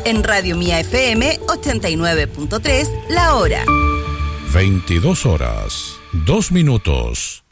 En Radio Mía FM 89.3, la hora. 22 horas, 2 minutos.